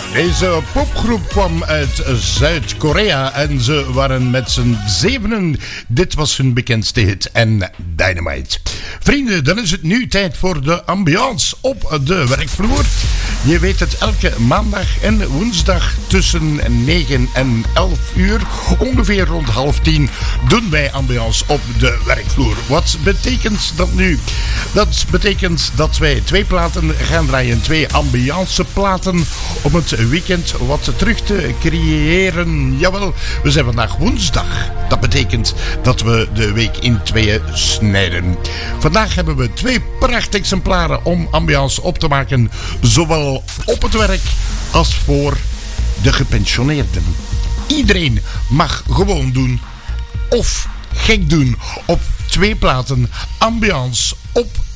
Deze popgroep kwam uit Zuid-Korea en ze waren met z'n zevenen. Dit was hun bekendste hit en Dynamite. Vrienden, dan is het nu tijd voor de ambiance op de werkvloer. Je weet het, elke maandag en woensdag tussen 9 en 11 uur, ongeveer rond 9:30, doen wij ambiance op de werkvloer. Wat betekent dat nu? Dat betekent dat wij 2 platen gaan draaien, 2 ambiance platen om het weekend wat terug te creëren. Jawel, we zijn vandaag woensdag. Dat betekent dat we de week in 2 snijden. Vandaag hebben we 2 prachtexemplaren om ambiance op te maken, zowel op het werk als voor de gepensioneerden. Iedereen mag gewoon doen of gek doen op 2 platen ambiance op